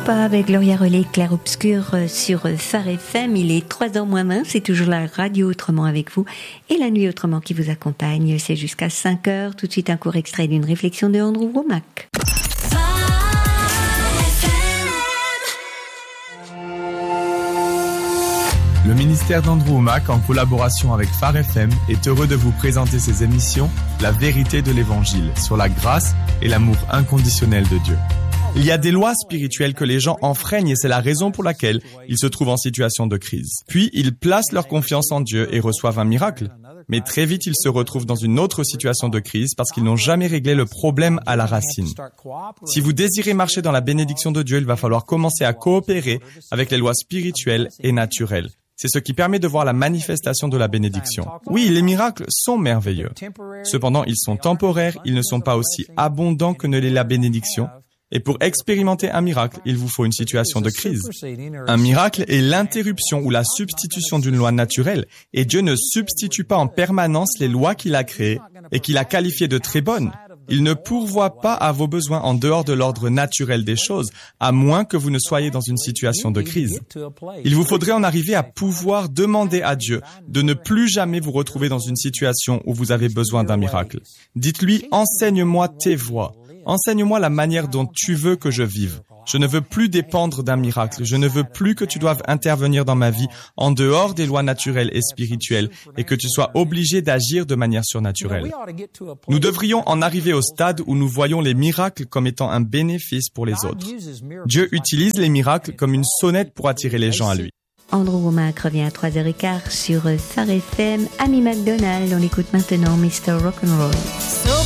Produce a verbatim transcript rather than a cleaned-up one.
pas avec Gloria Relais, Clair Obscur sur Phare F M. Il est trois heures moins vingt, c'est toujours la radio Autrement avec vous et la nuit Autrement qui vous accompagne. C'est jusqu'à cinq heures. Tout de suite un court extrait d'une réflexion de Andrew Wommack. Le ministère d'Andrew Wommack, en collaboration avec Phare F M, est heureux de vous présenter ses émissions « La vérité de l'Évangile » sur la grâce et l'amour inconditionnel de Dieu. Il y a des lois spirituelles que les gens enfreignent et c'est la raison pour laquelle ils se trouvent en situation de crise. Puis, ils placent leur confiance en Dieu et reçoivent un miracle. Mais très vite, ils se retrouvent dans une autre situation de crise parce qu'ils n'ont jamais réglé le problème à la racine. Si vous désirez marcher dans la bénédiction de Dieu, il va falloir commencer à coopérer avec les lois spirituelles et naturelles. C'est ce qui permet de voir la manifestation de la bénédiction. Oui, les miracles sont merveilleux. Cependant, ils sont temporaires, ils ne sont pas aussi abondants que ne l'est la bénédiction. Et pour expérimenter un miracle, il vous faut une situation de crise. Un miracle est l'interruption ou la substitution d'une loi naturelle. Et Dieu ne substitue pas en permanence les lois qu'il a créées et qu'il a qualifiées de très bonnes. Il ne pourvoit pas à vos besoins en dehors de l'ordre naturel des choses, à moins que vous ne soyez dans une situation de crise. Il vous faudrait en arriver à pouvoir demander à Dieu de ne plus jamais vous retrouver dans une situation où vous avez besoin d'un miracle. Dites-lui, enseigne-moi tes voies. Enseigne-moi la manière dont tu veux que je vive. Je ne veux plus dépendre d'un miracle. Je ne veux plus que tu doives intervenir dans ma vie en dehors des lois naturelles et spirituelles et que tu sois obligé d'agir de manière surnaturelle. Nous devrions en arriver au stade où nous voyons les miracles comme étant un bénéfice pour les autres. Dieu utilise les miracles comme une sonnette pour attirer les gens à lui. Andrew Wommack revient à trois heures quinze sur Phare F M. Amy McDonald, on écoute maintenant mister Rock'n'Roll.